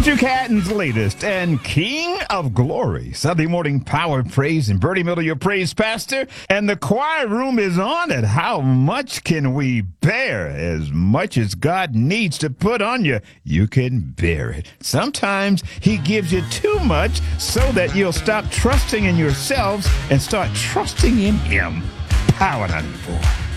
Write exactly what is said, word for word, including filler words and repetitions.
Duke Hatton's latest and King of Glory. Sunday morning power praise and Bertie Miller, your praise pastor. And the choir room is on it. How much can we bear? As much as God needs to put on you, you can bear it. Sometimes he gives you too much so that you'll stop trusting in yourselves and start trusting in him. Power ninety-four.